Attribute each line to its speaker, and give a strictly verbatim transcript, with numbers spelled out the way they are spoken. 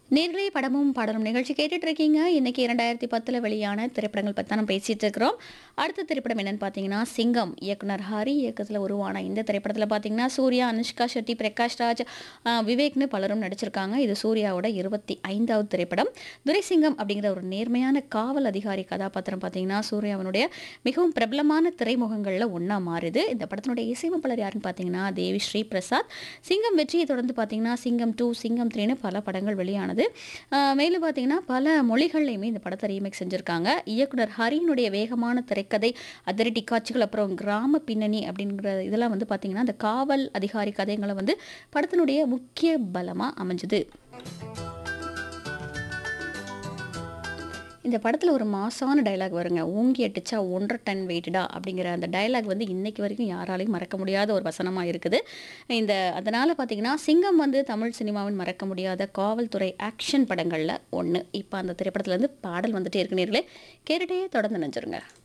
Speaker 1: நேர்களே படமும் பாடலும் நிகழ்ச்சி கேட்டுட்டு இருக்கீங்க. இன்னைக்கு இரண்டாயிரத்தி பத்துல வெளியான திரைப்படங்கள் பத்தி தான் நம்ம பேசிட்டு இருக்கிறோம். அடுத்த திரைப்படம் என்னன்னு பார்த்தீங்கன்னா, சிங்கம். இயக்குனர் ஹரி இயக்கத்துல உருவான இந்த திரைப்படத்துல பார்த்தீங்கன்னா, சூர்யா, அனுஷ்கா ஷெட்டி, பிரகாஷ் ராஜ், அ விவேக்னு பலரும் நடிச்சிருக்காங்க. இது சூர்யாவோட இருபத்தி ஐந்தாவது திரைப்படம். துரைசிங்கம் அப்படிங்கிற ஒரு நேர்மையான காவல் அதிகாரி கதாபாத்திரம் பார்த்தீங்கன்னா, சூர்யாவினுடைய மிகவும் பிரபலமான திரைமுகங்கள்ல ஒண்ணா மாறுது. இந்த படத்தினுடைய இசையமைப்பாளர் யாருன்னு பார்த்தீங்கன்னா, தேவி ஸ்ரீ பிரசாத். சிங்கம் வெற்றியை தொடர்ந்து பார்த்தீங்கன்னா, சிங்கம் டூ, சிங்கம் த்ரீன்னு பல படங்கள் வெளியானது. அ மேலும் பார்த்தீங்கன்னா, பல மொழிகள்லயுமே இந்த படத்த ரீமேக் செஞ்சிருக்காங்க. இயக்குனர் ஹரியினுடைய வேகமான திரைக்கதை, அதிரடி காட்சிகள், அப்புறம் கிராம பின்னணி அப்படிங்கிற இதெல்லாம் வந்து பார்த்தீங்கன்னா, அந்த காவல் அதிகாரி கதைங்கள வந்து படத்தினுடைய முக்கிய பலமா அமைஞ்சது. இந்த படத்துல ஒரு மாஸான டயலாக் வருங்க. "ஓங்கி அடிச்சா ஒன்றரை டன் வெயிட்டடா" அப்படிங்கிற அந்த டயலாக் வந்து இன்னைக்கு வரைக்கும் யாராலயும் மறக்க முடியாத ஒரு வசனமா இருக்குது. இந்த அதனால பார்த்தீங்கன்னா, சிங்கம் வந்து தமிழ் சினிமாவின் மறக்க முடியாத காவல்துறை ஆக்ஷன் படங்கள்ல ஒண்ணு. இப்ப அந்த திரைப்படத்துலருந்து பாடல் வந்துட்டே இருக்கு நேயர்களே. கேட்டுட்டே தொடர்ந்து இணைஞ்சிருங்க.